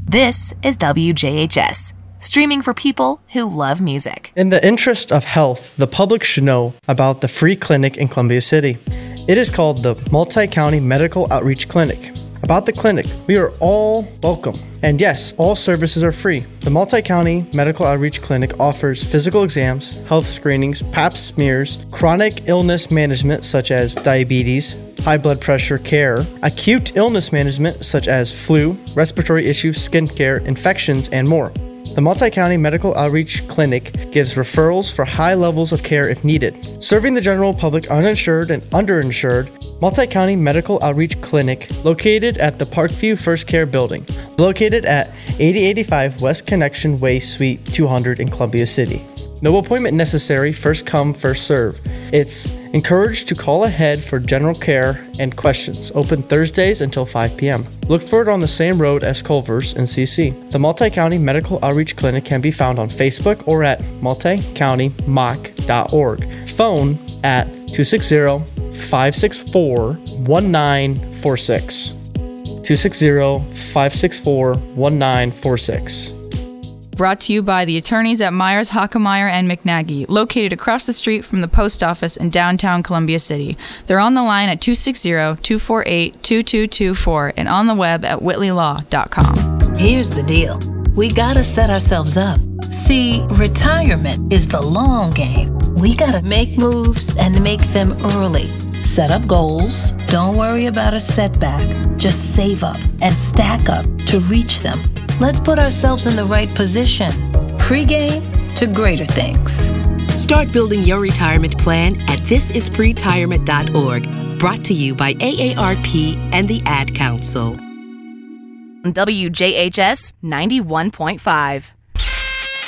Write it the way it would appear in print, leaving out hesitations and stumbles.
This is WJHS, streaming for people who love music. In the interest of health, the public should know about the free clinic in Columbia City. It is called the Multi-County Medical Outreach Clinic. About the clinic, we are all welcome. And yes, all services are free. The Multi-County Medical Outreach Clinic offers physical exams, health screenings, pap smears, chronic illness management such as diabetes, high blood pressure care, acute illness management such as flu, respiratory issues, skin care, infections, and more. The Multi-County Medical Outreach Clinic gives referrals for high levels of care if needed. Serving the general public uninsured and underinsured, Multi-County Medical Outreach Clinic, located at the Parkview First Care Building, located at 8085 West Connection Way, Suite 200 in Columbia City. No appointment necessary, first come, first serve. It's encouraged to call ahead for general care and questions. Open Thursdays until 5 p.m. Look for it on the same road as Culver's in CC. The Multi-County Medical Outreach Clinic can be found on Facebook or at multicountymoc.org. Phone at 260-564-1946. 260-564-1946. Brought to you by the attorneys at Myers, Hockemeyer, and McNaghy, located across the street from the post office in downtown Columbia City. They're on the line at 260-248-2224 and on the web at whitleylaw.com. Here's the deal. We gotta set ourselves up. See, retirement is the long game. We gotta make moves and make them early. Set up goals. Don't worry about a setback. Just save up and stack up to reach them. Let's put ourselves in the right position. Pre-game to greater things. Start building your retirement plan at thisispretirement.org. Brought to you by AARP and the Ad Council. WJHS 91.5.